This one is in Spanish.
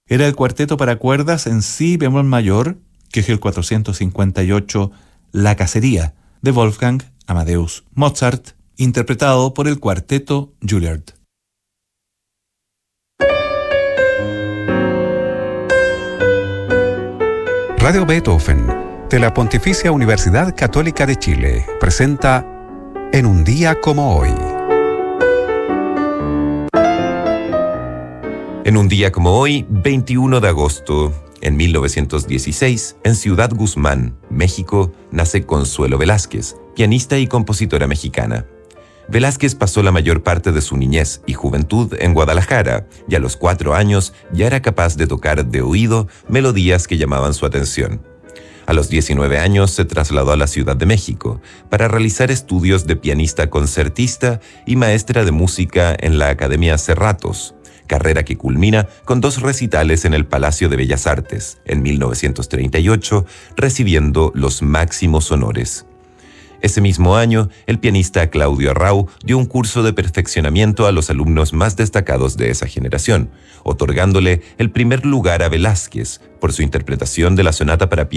era el cuarteto para cuerdas en si bemol mayor, Köchel 458, La Cacería, de Wolfgang Amadeus Mozart, interpretado por el cuarteto Juilliard. Radio Beethoven, de la Pontificia Universidad Católica de Chile, presenta En un día como hoy. En un día como hoy, 21 de agosto, en 1916, en Ciudad Guzmán, México, nace Consuelo Velázquez, pianista y compositora mexicana. Velázquez pasó la mayor parte de su niñez y juventud en Guadalajara, y a los 4 años ya era capaz de tocar de oído melodías que llamaban su atención. A los 19 años se trasladó a la Ciudad de México para realizar estudios de pianista concertista y maestra de música en la Academia Cerratos, carrera que culmina con 2 recitales en el Palacio de Bellas Artes, en 1938, recibiendo los máximos honores. Ese mismo año, el pianista Claudio Arrau dio un curso de perfeccionamiento a los alumnos más destacados de esa generación, otorgándole el primer lugar a Velázquez por su interpretación de la sonata para piano